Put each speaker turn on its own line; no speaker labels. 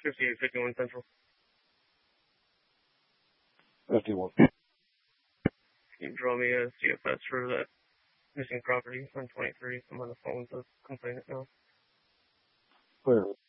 51 Central.
51.
Can you draw me a CFS for that missing property on 23? I'm on the phone with the complainant now.
Clear.